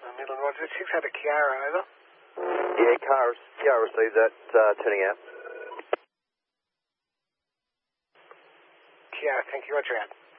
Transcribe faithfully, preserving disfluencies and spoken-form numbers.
Uh, Midland Roger, six out of Kiara, over. Yeah, car, car received that, uh, turning out. Kiara, thank you, Roger out.